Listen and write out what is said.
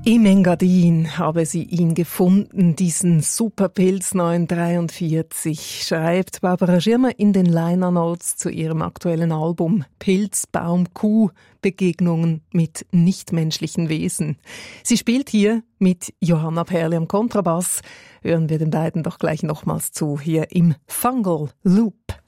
Im Engadin habe sie ihn gefunden, diesen Superpilz 943, schreibt Barbara Schirmer in den Liner Notes zu ihrem aktuellen Album Pilz, Baum, Kuh, Begegnungen mit nichtmenschlichen Wesen. Sie spielt hier mit Johanna Perli am Kontrabass. Hören wir den beiden doch gleich nochmals zu, hier im Fungal Loop.